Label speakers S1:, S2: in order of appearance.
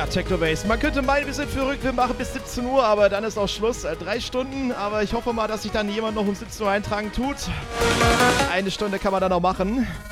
S1: Technobase. Man könnte meinen, wir sind verrückt, wir machen bis 17 Uhr, aber dann ist auch Schluss. 3 Stunden, aber ich hoffe mal, dass sich dann jemand noch um 17 Uhr eintragen tut. 1 Stunde kann man dann noch machen.